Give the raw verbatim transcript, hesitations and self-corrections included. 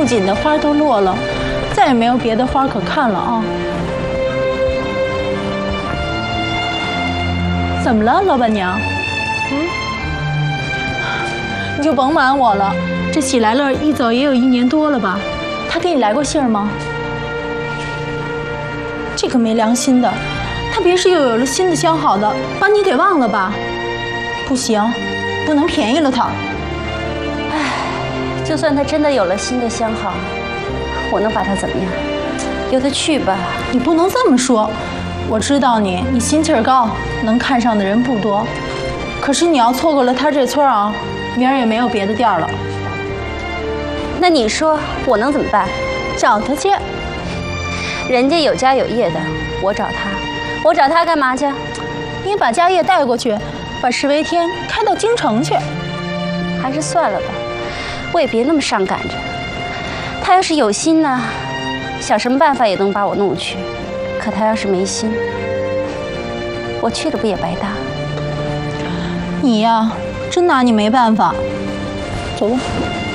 锦的花都落了，再也没有别的花可看了啊。怎么了，老板娘？嗯，你就甭瞒我了，这喜来乐一走也有一年多了吧？他给你来过信儿吗？这个没良心的，他别是又有了新的相好的，把你给忘了吧？不行，不能便宜了他。 唉，就算他真的有了新的相好，我能把他怎么样？由他去吧。 你不能这么说。我知道你，你心气儿高，能看上的人不多。可是你要错过了他这村啊，明儿也没有别的店了。 那你说我能怎么办？ 找他去。 人家有家有业的，我找他，我找他干嘛去？ 你把家业带过去，把石为天开到京城去。 还是算了吧，我也别那么上赶着。他要是有心呢，想什么办法也能把我弄去。可他要是没心，我去了不也白搭？ 你呀，真拿你没办法。走吧。